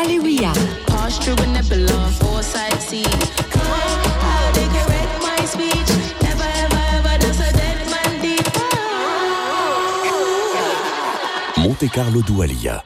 علوية. مونتي كارلو دولية.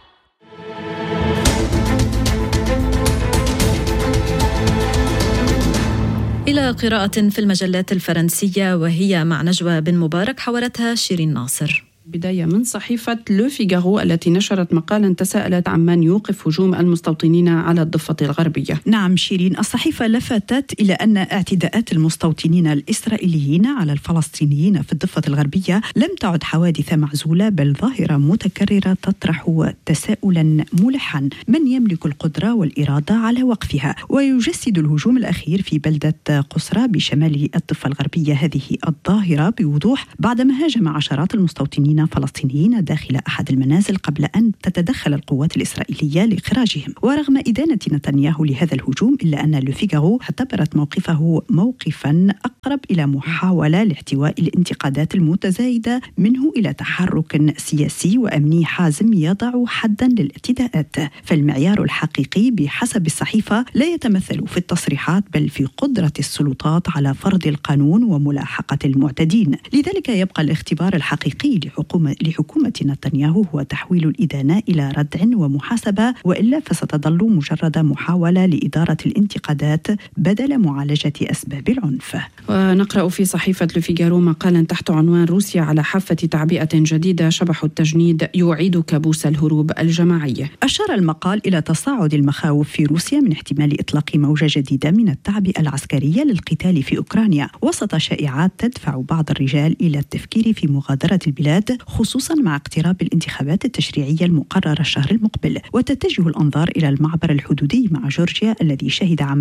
إلى قراءة في المجلات الفرنسية وهي مع نجوى بن مبارك، حورتها شيرين ناصر. بداية من صحيفة لو فيغارو التي نشرت مقالا تساءلت عمن يوقف هجوم المستوطنين على الضفة الغربية. نعم شيرين، الصحيفة لفتت إلى أن اعتداءات المستوطنين الإسرائيليين على الفلسطينيين في الضفة الغربية لم تعد حوادث معزولة، بل ظاهرة متكررة تطرح تساؤلا ملحا: من يملك القدرة والإرادة على وقفها؟ ويجسد الهجوم الأخير في بلدة قسرى بشمال الضفة الغربية هذه الظاهرة بوضوح بعدما هاجم عشرات المستوطنين فلسطينيين داخل أحد المنازل قبل أن تتدخل القوات الإسرائيلية لإخراجهم. ورغم إدانة نتنياهو لهذا الهجوم، إلا أن لو فيغارو اعتبرت موقفه موقفا أقرب إلى محاولة لاحتواء الانتقادات المتزايدة منه إلى تحرك سياسي وأمني حازم يضع حدا للاعتداءات. فالمعيار الحقيقي بحسب الصحيفة لا يتمثل في التصريحات، بل في قدرة السلطات على فرض القانون وملاحقة المعتدين. لذلك يبقى الاختبار الحقيقي لحكومة نتنياهو هو تحويل الإدانة إلى ردع ومحاسبة، وإلا فستظل مجرد محاولة لإدارة الانتقادات بدل معالجة أسباب العنف. ونقرأ في صحيفة لو فيغارو مقالا تحت عنوان: روسيا على حافة تعبئة جديدة، شبح التجنيد يعيد كابوس الهروب الجماعي. أشار المقال إلى تصاعد المخاوف في روسيا من احتمال إطلاق موجة جديدة من التعبئة العسكرية للقتال في أوكرانيا، وسط شائعات تدفع بعض الرجال إلى التفكير في مغادرة البلاد، خصوصا مع اقتراب الانتخابات التشريعية المقررة الشهر المقبل. وتتجه الأنظار إلى المعبر الحدودي مع جورجيا الذي شهد عام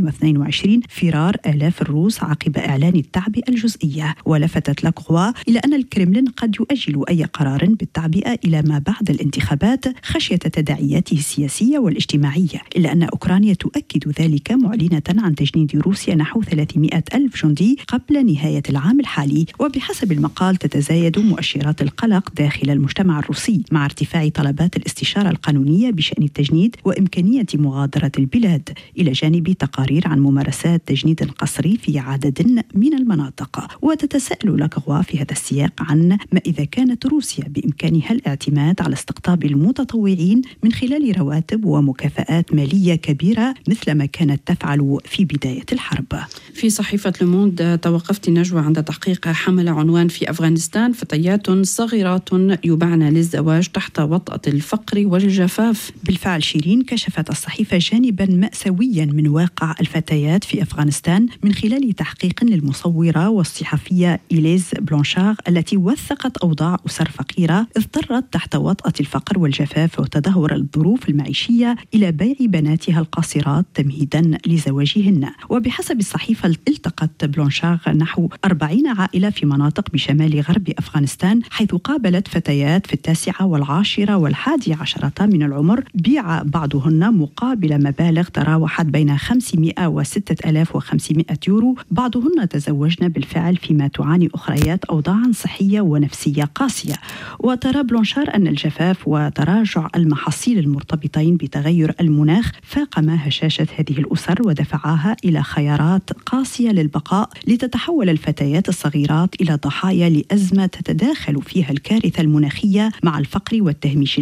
2022 فرار آلاف الروس عقب إعلان التعبئة الجزئية. ولفتت لاكغوا إلى أن الكرملين قد يؤجل أي قرار بالتعبئة إلى ما بعد الانتخابات خشية تداعياته السياسية والاجتماعية، إلا أن أوكرانيا تؤكد ذلك معلنة عن تجنيد روسيا نحو 300 ألف جندي قبل نهاية العام الحالي. وبحسب المقال تتزايد مؤشرات القلق داخل المجتمع الروسي مع ارتفاع طلبات الاستشارة القانونية بشأن التجنيد وإمكانية مغادرة البلاد، إلى جانب تقارير عن ممارسات تجنيد قسري في عدد من المناطق. وتتساءل لاكغوا في هذا السياق عن ما إذا كانت روسيا بإمكانها الاعتماد على استقطاب المتطوعين من خلال رواتب ومكافآت مالية كبيرة مثل ما كانت تفعل في بداية الحرب. في صحيفة لوموند توقفت نجوى عند تحقيق حمل عنوان: في أفغانستان فتيات صغيرات يباعن للزواج تحت وطأة الفقر والجفاف. بالفعل شيرين، كشفت الصحيفة جانبا مأساويا من واقع الفتيات في أفغانستان من خلال تحقيق للمصورة والصحفية إليز بلونشار التي وثقت أوضاع أسر فقيرة اضطرت تحت وطأة الفقر والجفاف وتدهور الظروف المعيشية إلى بيع بناتها القاصرات تمهيدا لزواجهن. وبحسب الصحيفة التقت بلونشار نحو 40 عائلة في مناطق بشمال غرب أفغانستان، حيث قابلت فتيات في 19 والعاشرة والحادية عشرة من العمر، بيع بعضهن مقابل مبالغ تراوحت بين 500 و 6500 يورو. بعضهن تزوجن بالفعل، فيما تعاني أخريات أوضاعا صحية ونفسية قاسية. وترى بلونشار أن الجفاف وتراجع المحاصيل المرتبطين بتغير المناخ فاقم هشاشة هذه الأسر ودفعها إلى خيارات قاسية للبقاء، لتتحول الفتيات الصغيرات إلى ضحايا لأزمة تتداخل فيها الكارثة المناخية مع الفقر والتهميش